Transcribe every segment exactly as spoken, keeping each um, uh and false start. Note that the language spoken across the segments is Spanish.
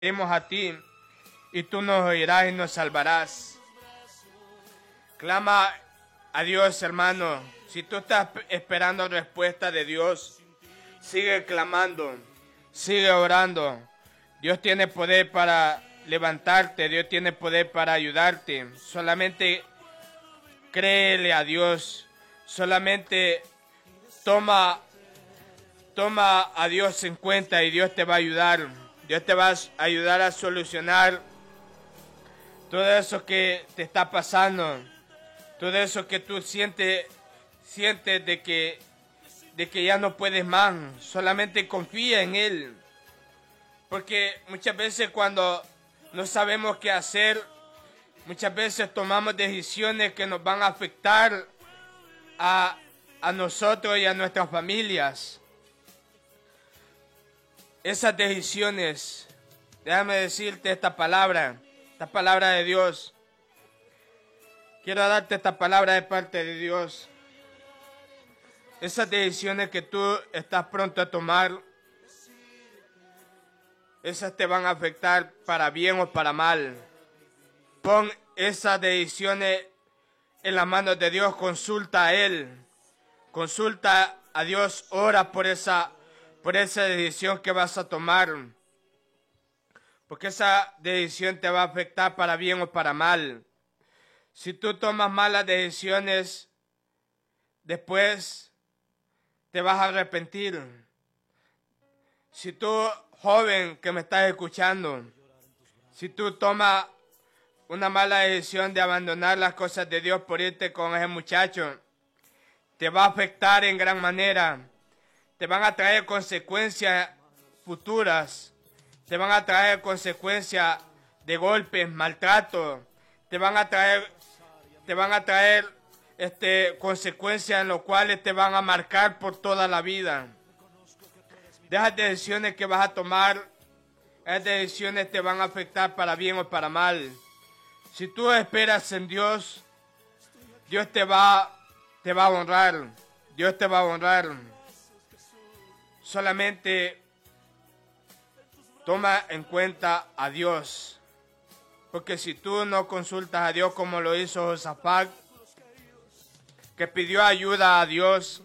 Iremos a ti y tú nos oirás y nos salvarás. Clama a Dios, hermano. Si tú estás esperando respuesta de Dios, sigue clamando, sigue orando. Dios tiene poder para levantarte, Dios tiene poder para ayudarte. Solamente créele a Dios, solamente toma, toma a Dios en cuenta y Dios te va a ayudar. Dios te va a ayudar a solucionar todo eso que te está pasando, todo eso que tú sientes, sientes de que, de que ya no puedes más. Solamente confía en Él. Porque muchas veces cuando no sabemos qué hacer, muchas veces tomamos decisiones que nos van a afectar a, a nosotros y a nuestras familias. Esas decisiones, déjame decirte esta palabra, esta palabra de Dios. Quiero darte esta palabra de parte de Dios. Esas decisiones que tú estás pronto a tomar, esas te van a afectar para bien o para mal. Pon esas decisiones en las manos de Dios, consulta a Él. Consulta a Dios, ora por esa, por esa decisión que vas a tomar. Porque esa decisión te va a afectar para bien o para mal. Si tú tomas malas decisiones, después te vas a arrepentir. Si tú, joven que me estás escuchando, si tú tomas una mala decisión de abandonar las cosas de Dios por irte con ese muchacho, te va a afectar en gran manera. Te van a traer consecuencias futuras. Te van a traer consecuencias de golpes, maltrato. Te van a traer, te van a traer este, consecuencias en las cuales te van a marcar por toda la vida. De esas decisiones que vas a tomar, esas decisiones te van a afectar para bien o para mal. Si tú esperas en Dios, Dios te va, te va a honrar. Dios te va a honrar. Solamente toma en cuenta a Dios. Porque si tú no consultas a Dios como lo hizo Josafat, que pidió ayuda a Dios,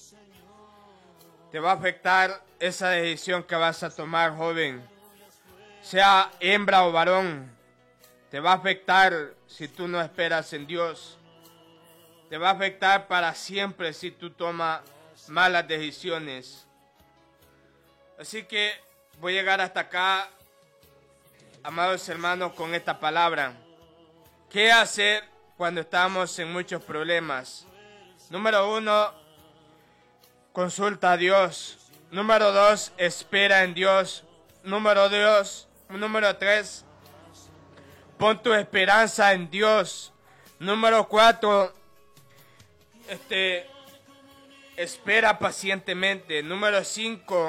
te va a afectar esa decisión que vas a tomar, joven. Sea hembra o varón, te va a afectar si tú no esperas en Dios. Te va a afectar para siempre si tú tomas malas decisiones. Así que voy a llegar hasta acá, amados hermanos, con esta palabra. ¿Qué hacer cuando estamos en muchos problemas? Número uno, consulta a Dios. Número dos, espera en Dios. Número dos, número tres, pon tu esperanza en Dios. Número cuatro, este, espera pacientemente. Número cinco,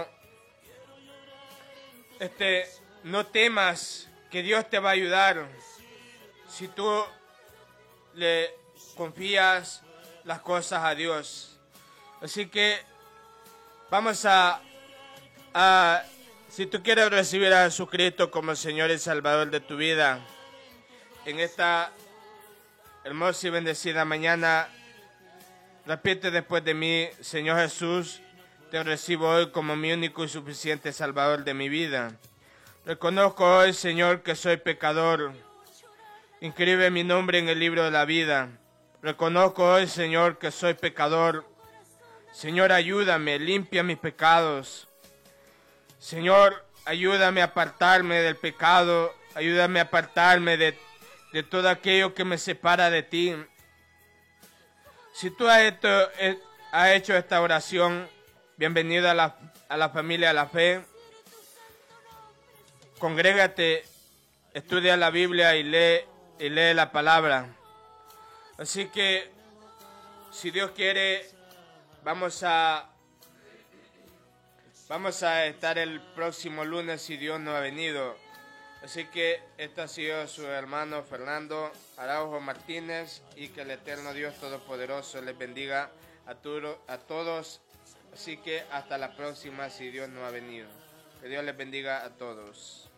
este, no temas, que Dios te va a ayudar. Si tú le confías las cosas a Dios. Así que vamos a, a si tú quieres recibir a Jesucristo como Señor y Salvador de tu vida, en esta hermosa y bendecida mañana, repite después de mí: Señor Jesús, te recibo hoy como mi único y suficiente Salvador de mi vida. Reconozco hoy, Señor, que soy pecador. Inscribe mi nombre en el libro de la vida. Reconozco hoy, Señor, que soy pecador. Señor, ayúdame, limpia mis pecados. Señor, ayúdame a apartarme del pecado. Ayúdame a apartarme de, de todo aquello que me separa de ti. Si tú has hecho, has hecho esta oración, bienvenido a la, a la familia de la fe. Congrégate, estudia la Biblia y lee, y lee la palabra. Así que, si Dios quiere, vamos a, vamos a estar el próximo lunes si Dios no ha venido. Así que este ha sido su hermano Fernando Araujo Martínez, y que el eterno Dios Todopoderoso les bendiga a, tu, a todos. Así que hasta la próxima si Dios no ha venido. Que Dios les bendiga a todos.